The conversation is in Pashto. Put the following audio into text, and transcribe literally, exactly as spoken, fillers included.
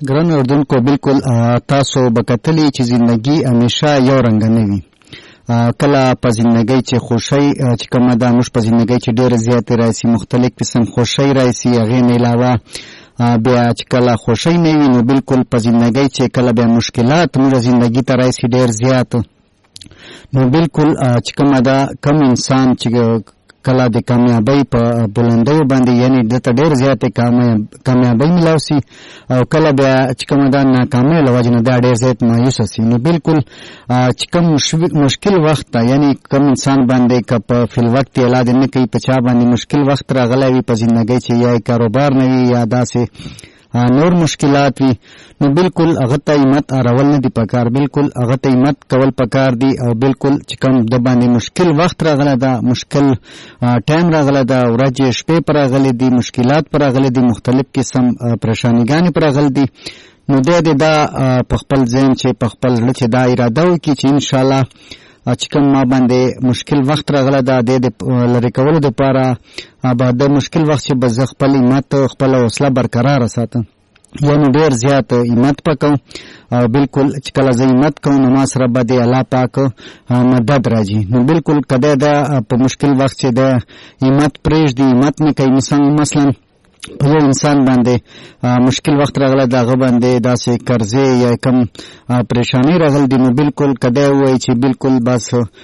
ګران اردوونکو بالکل تاسو به کتلی چې زندگی همیشه یو رنګ نه وي. کله په زندګۍ چې خوشی چې کومه ده موږ په زندګۍ چې ډېره زیاتې راشي مختلف قسم خوشی راشي هغې نه علاوه بیا چې کله خوشی نه وي نو بالکل په زندګۍ چې کله بیا مشکلات موږ زندګي ته راشي ډېر زیات نو بالکل چې کومه ده کوم انسان چې کله د کامیابی په بلندیو باندې یعنی دته ډېر زیاتې کامیابی ملاو سي او کله بیا چې کومه ده ناکامۍ له وجې نه دا ډېر زیات مایوسه سي نو بالکل چې کوم مشکل وخت ته یعنی کوم انسان باندې که په فی الوقت علاج نه کوي په چا باندې مشکل وخت راغلی وي په زندګۍ چې یا کاروبار نه وي یا داسې نور مشکلات وي نو بالکل هغه ته همت اړول نه دي پکار بالکل هغه ته همت کول پکار دي او بالکل چې کوم د باندې مشکل وخت راغلی ده مشکل ټایم راغلی ده ورځې شپې پر راغلي دي مشکلات پر راغلي دي مختلف قسم پریشانیګانې پر راغلي دي نو دی د دا په خپل ذهن چې په خپل زړه چې دا اراده وکړي چې انشاءالله چې کوم ما باندې مشکل وخت راغلی ده د لرې کولو دپاره به د مشکل وخت چې به زه خپل همت خپله حوصله برقراره ساتم یعنې ډېر زیات همت پکوم او بالکل چې کله زه همت کوم نو ما سره به د الله پاک مدد راځي نو بالکل که دی دا په مشکل وخت چې د همت پرېږدي همت نه کوي مثلا په یو انسان باندې مشکل وخت راغلی د هغه باندې داسې قرضې یا کم پریشانۍ راغلی دي نو بالکل که دی ووایي چې بالکل بس